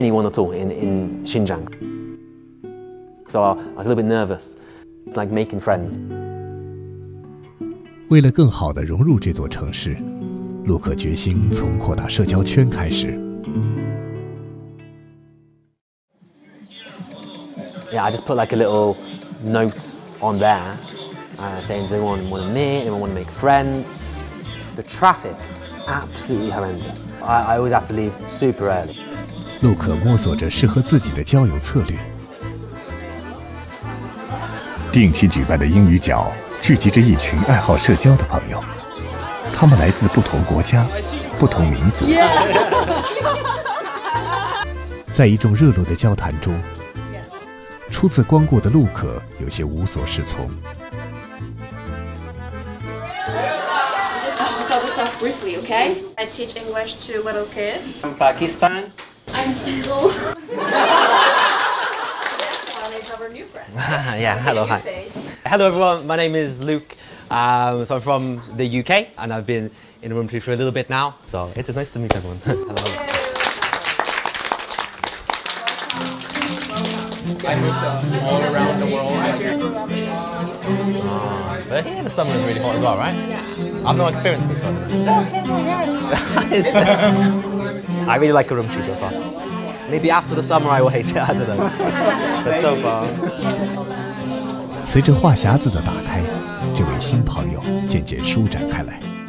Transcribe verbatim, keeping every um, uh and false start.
anyone at all in, in Xinjiang. So I was a little bit nervous. It's like making friends. 为了更好地融入这座城市，陆克决心从扩大社交圈开始。 Yeah, I just put like a little note on there, uh, saying, does anyone want to meet? Anyone want to make friends? The traffic, absolutely horrendous. I, I always have to leave super early. 陆克摸索着适合自己的交友策略。 定期举办的英语角聚集着一群爱好社交的朋友，他们来自不同国家、不同民族。 在一众热络的交谈中，初次光顾的陆克有些无所适从。 Introduce yourself briefly, okay? I teach English to little kids. From Pakistan. I'm single. Yes, our new friend. Yeah, hello, hi. Hello everyone, my name is Luke. Um, so I'm from the U K and I've been in Urumqi for a little bit now. So it's nice to meet everyone. Hello. I moved uh, all around the world. Uh, but here the summer is really hot as well, right? Yeah. I've no experience in this one. I really like Urumqi so far. Maybe after the summer I will hate it, I don't know. But so far. 随着话匣子的打开，这位新朋友渐渐舒展开来。